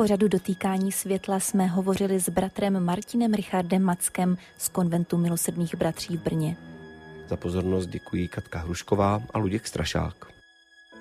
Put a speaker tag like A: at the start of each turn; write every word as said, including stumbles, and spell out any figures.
A: pořadu Dotýkání světla jsme hovořili s bratrem Martinem Richardem Mackem z konventu Milosrdných bratří v Brně.
B: Za pozornost děkuji Katka Hrušková a Luděk Strašák.